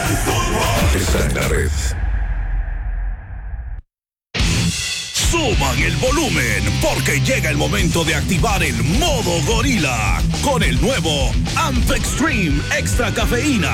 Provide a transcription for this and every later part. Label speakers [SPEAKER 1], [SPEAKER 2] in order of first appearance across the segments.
[SPEAKER 1] Está en la red.
[SPEAKER 2] Suban el volumen porque llega el momento de activar el modo gorila con el nuevo AMP Extreme Extra Cafeína.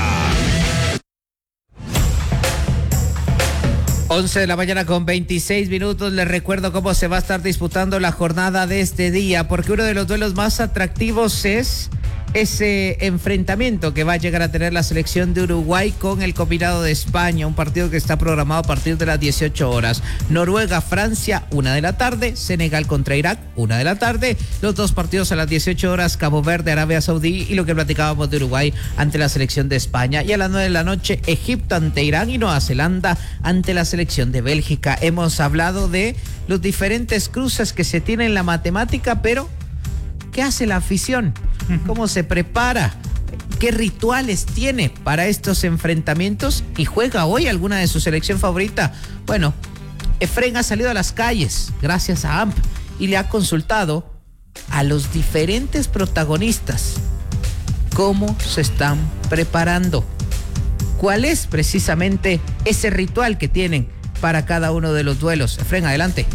[SPEAKER 3] 11 de la mañana con 26 minutos. Les recuerdo cómo se va a estar disputando la jornada de este día, porque uno de los duelos más atractivos es ese enfrentamiento que va a llegar a tener la selección de Uruguay con el combinado de España, un partido que está programado a partir de las 18 horas. Noruega, Francia, 1 de la tarde, Senegal contra Irak, 1 de la tarde, los dos partidos a las 18 horas, Cabo Verde, Arabia Saudí, y lo que platicábamos de Uruguay ante la selección de España. Y a las 9 de la noche, Egipto ante Irán y Nueva Zelanda ante la selección de Bélgica. Hemos hablado de los diferentes cruces que se tienen en la matemática, pero ¿qué hace la afición? ¿Cómo se prepara? ¿Qué rituales tiene para estos enfrentamientos? ¿Y juega hoy alguna de su selección favorita? Bueno, Efren ha salido a las calles gracias a AMP y le ha consultado a los diferentes protagonistas cómo se están preparando. ¿Cuál es precisamente ese ritual que tienen para cada uno de los duelos? Efren, adelante.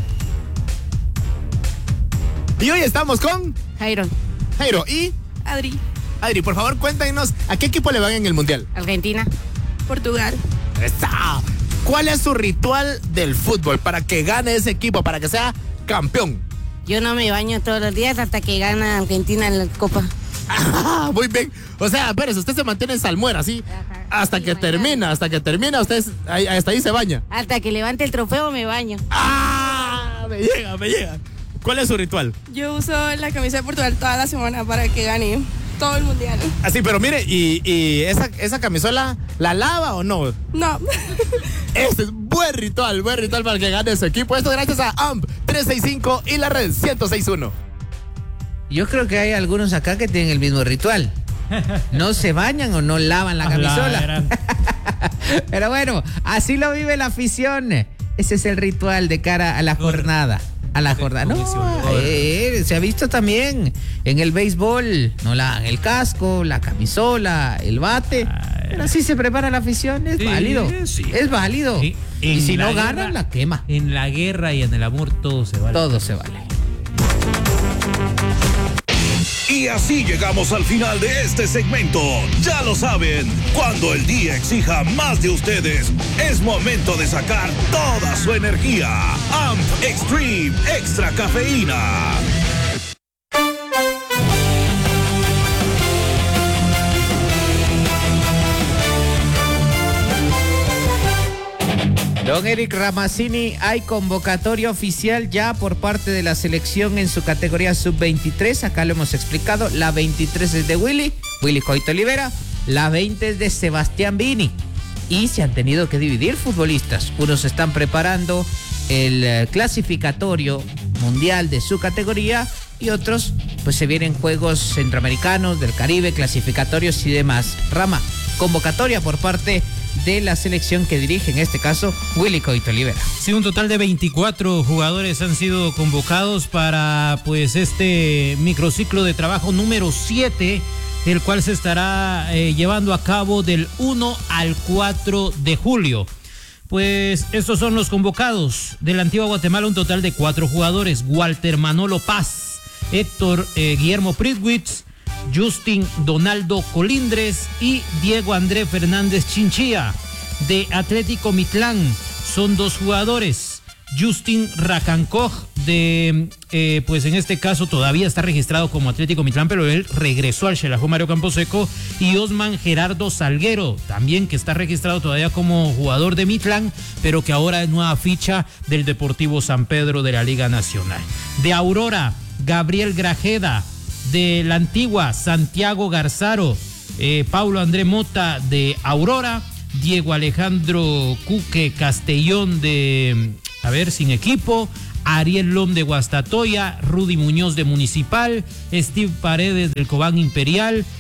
[SPEAKER 4] Y hoy estamos con
[SPEAKER 5] Jairo
[SPEAKER 4] y
[SPEAKER 5] Adri,
[SPEAKER 4] por favor, cuéntenos ¿a qué equipo le van en el Mundial?
[SPEAKER 5] Argentina, Portugal.
[SPEAKER 4] ¡Está! ¿Cuál es su ritual del fútbol para que gane ese equipo, para que sea campeón?
[SPEAKER 5] Yo no me baño todos los días hasta que gana Argentina en la Copa.
[SPEAKER 4] Ah, muy bien. O sea, Pérez, usted se mantiene en salmuera, ¿sí?
[SPEAKER 5] Ajá.
[SPEAKER 4] Hasta que termina, usted hasta ahí se baña.
[SPEAKER 5] Hasta que levante el trofeo me baño.
[SPEAKER 4] ¡Ah! Me llega. ¿Cuál es su ritual?
[SPEAKER 6] Yo uso la camisa de Portugal toda la semana para que gane todo el mundial.
[SPEAKER 4] Así, pero mire, ¿y esa camisola la lava o no?
[SPEAKER 6] No.
[SPEAKER 4] Este es buen ritual para que gane su equipo. Esto gracias a AMP 365 y la red 106.1.
[SPEAKER 3] Yo creo que hay algunos acá que tienen el mismo ritual. No se bañan o no lavan la camisola. Pero bueno, así lo vive la afición. Ese es el ritual de cara a la jornada. No, se ha visto también en el béisbol, no lavan el casco, la camisola, el bate. Pero así se prepara la afición, es válido. Sí. Es válido. Sí. Y si no ganan, la quema.
[SPEAKER 7] En la guerra y en el amor todo se vale.
[SPEAKER 3] Todo se vale.
[SPEAKER 2] Y así llegamos al final de este segmento. Ya lo saben, cuando el día exija más de ustedes, es momento de sacar toda su energía. AMP Extreme Extra Cafeína.
[SPEAKER 3] Don Eric Ramazzini, hay convocatoria oficial ya por parte de la selección en su categoría sub-23. Acá lo hemos explicado. La 23 es de Willy Coito Olivera. La 20 es de Sebastián Vini. Y se han tenido que dividir futbolistas. Unos están preparando el clasificatorio mundial de su categoría y otros pues se vienen juegos centroamericanos, del Caribe, clasificatorios y demás. Rama, convocatoria por parte de la selección que dirige, en este caso, Willy Coito Olivera.
[SPEAKER 7] Sí, un total de 24 jugadores han sido convocados para pues este microciclo de trabajo número 7, el cual se estará llevando a cabo del 1 al 4 de julio. Pues estos son los convocados de la Antigua Guatemala, un total de 4 jugadores: Walter Manolo Paz, Héctor Guillermo Pritwitz, Justin Donaldo Colindres y Diego André Fernández Chinchilla. De Atlético Mitlán son 2 jugadores: Justin Racancoj, pues en este caso todavía está registrado como Atlético Mitlán, pero él regresó al Xelajú Mario Camposeco, y Osman Gerardo Salguero, también que está registrado todavía como jugador de Mitlán, pero que ahora es nueva ficha del Deportivo San Pedro de la Liga Nacional. De Aurora, Gabriel Grajeda. De la Antigua, Santiago Garzaro, Paulo André Mota de Aurora, Diego Alejandro Cuque Castellón de, sin equipo, Ariel Lom de Guastatoya, Rudy Muñoz de Municipal, Steve Paredes del Cobán Imperial,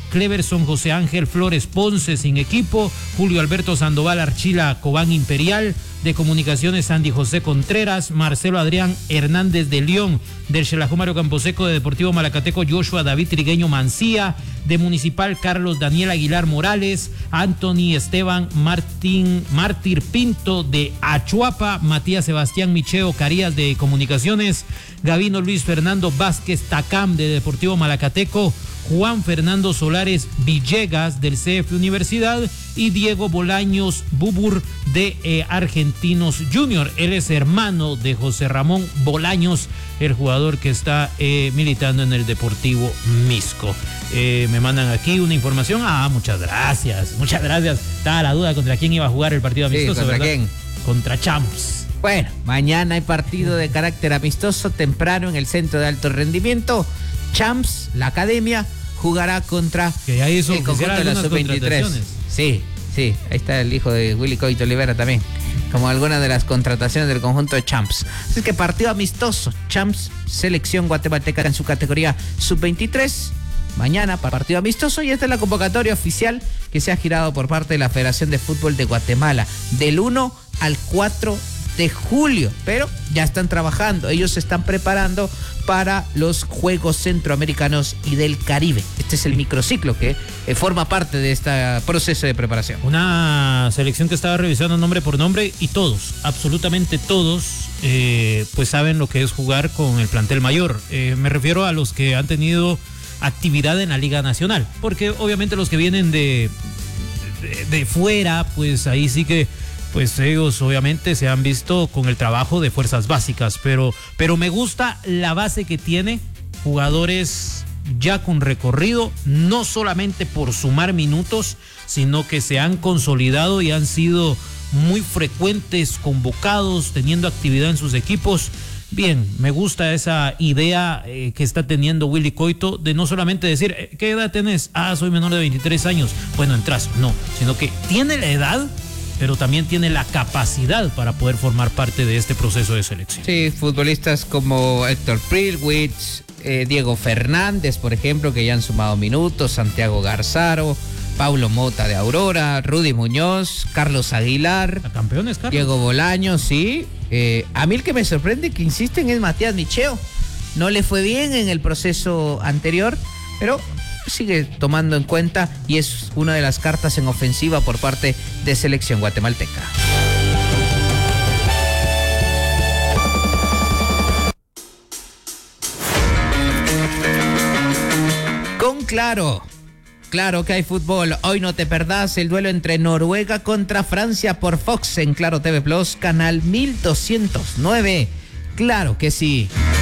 [SPEAKER 7] Cleverson José Ángel Flores Ponce sin equipo, Julio Alberto Sandoval Archila Cobán Imperial, de Comunicaciones Sandy José Contreras, Marcelo Adrián Hernández de León, del Xelajú Mario Camposeco, de Deportivo Malacateco Joshua David Trigueño Mancía, de Municipal Carlos Daniel Aguilar Morales, Anthony Esteban Mártir Pinto de Achuapa, Matías Sebastián Micheo Carías de Comunicaciones, Gavino Luis Fernando Vázquez Tacam de Deportivo Malacateco, Juan Fernando Solares Villegas del CF Universidad y Diego Bolaños Bubur de Argentinos Junior. Él es hermano de José Ramón Bolaños, el jugador que está militando en el Deportivo Misco. Me mandan aquí una información. Muchas gracias. Estaba la duda contra quién iba a jugar el partido amistoso,
[SPEAKER 3] ¿contra
[SPEAKER 7] ¿verdad?
[SPEAKER 3] quién?
[SPEAKER 7] Contra Champs.
[SPEAKER 3] Bueno, mañana hay partido de carácter amistoso temprano en el Centro de Alto Rendimiento. Champs, la academia, jugará contra
[SPEAKER 7] que ya hizo
[SPEAKER 3] el conjunto de la Sub-23. Sí, ahí está el hijo de Willy Coito Olivera también, como alguna de las contrataciones del conjunto de Champs. Así que partido amistoso, Champs, selección guatemalteca en su categoría Sub-23. Mañana partido amistoso, y esta es la convocatoria oficial que se ha girado por parte de la Federación de Fútbol de Guatemala del 1 al 4 de julio, pero ya están trabajando, ellos se están preparando para los Juegos Centroamericanos y del Caribe. Este es el microciclo que forma parte de este proceso de preparación.
[SPEAKER 7] Una selección que estaba revisando nombre por nombre y todos, absolutamente todos, pues saben lo que es jugar con el plantel mayor. Me refiero a los que han tenido actividad en la Liga Nacional, porque obviamente los que vienen de fuera, pues ahí sí que pues ellos obviamente se han visto con el trabajo de fuerzas básicas, pero me gusta la base que tiene, jugadores ya con recorrido, no solamente por sumar minutos, sino que se han consolidado y han sido muy frecuentes, convocados, teniendo actividad en sus equipos. Bien, me gusta esa idea que está teniendo Willy Coito de no solamente decir, ¿qué edad tenés? Soy menor de 23 años. Bueno, entras. No, sino que tiene la edad, pero también tiene la capacidad para poder formar parte de este proceso de selección.
[SPEAKER 3] Sí, futbolistas como Héctor Prilwitz, Diego Fernández, por ejemplo, que ya han sumado minutos, Santiago Garzaro, Paulo Mota de Aurora, Rudy Muñoz, Carlos Aguilar,
[SPEAKER 7] ¿A campeones, Carlos?
[SPEAKER 3] Diego Bolaños, sí. A mí el que me sorprende que insisten es Matías Micheo. No le fue bien en el proceso anterior, pero sigue tomando en cuenta y es una de las cartas en ofensiva por parte de selección guatemalteca. Con Claro que hay fútbol. Hoy no te perdás el duelo entre Noruega contra Francia por Fox en Claro TV Plus, canal 1209. Claro que sí.